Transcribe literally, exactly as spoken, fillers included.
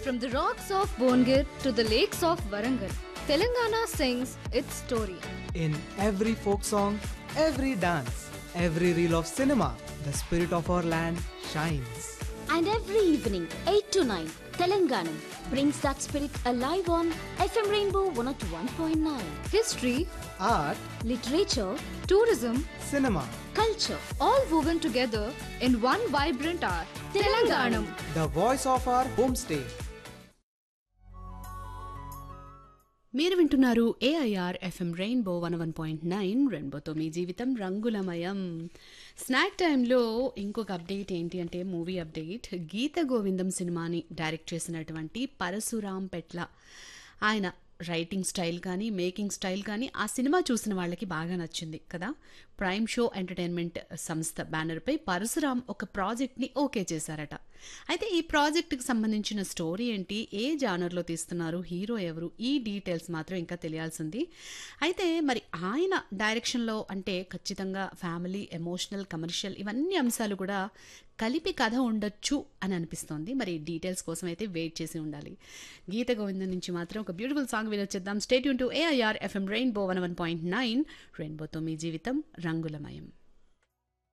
From the rocks of Bongir to the lakes of Warangal, Telangana sings its story. In every folk song, every dance, every reel of cinema, the spirit of our land shines. And every evening, eight to nine, Telangana brings that spirit alive on F M Rainbow one oh one point nine. History, Art, Literature, tourism, cinema, culture, all woven together in one vibrant art. Telanganam. the voice of our homestay. మీరు వింటున్నారు AIR FM rainbow one one point nine రెయిన్బోతో మీ జీవితం రంగులమయం. Snack టైంలో ఇంకొక update ఏంటి అంటే movie update. గీత గోవిందం సినిమాని డైరెక్ట్ చేసినటువంటి పరశురాం పెట్ల ఆయన రైటింగ్ స్టైల్ కానీ మేకింగ్ స్టైల్ కానీ ఆ సినిమా చూసిన వాళ్ళకి బాగా నచ్చింది కదా. ప్రైమ్ షో ఎంటర్టైన్మెంట్ సంస్థ బ్యానర్పై పరశురాం ఒక ప్రాజెక్ట్ని ఓకే చేశారట. అయితే ఈ ప్రాజెక్టుకి సంబంధించిన స్టోరీ ఏంటి, ఏ జానర్లో తీస్తున్నారు, హీరో ఎవరు, ఈ డీటెయిల్స్ మాత్రం ఇంకా తెలియాల్సింది. అయితే మరి ఆయన డైరెక్షన్లో అంటే ఖచ్చితంగా ఫ్యామిలీ, ఎమోషనల్, కమర్షియల్ ఇవన్నీ అంశాలు కూడా కలిపి కథ ఉండొచ్చు అని అనిపిస్తోంది. మరి డీటెయిల్స్ కోసం అయితే వెయిట్ చేసి ఉండాలి. గీత గోవిందం నుంచి మాత్రం ఒక beautiful song వినొచ్చేద్దాం. Stay tune to AIR FM rainbow one one point nine రెయిన్బోతో మీ జీవితం రంగులమయం.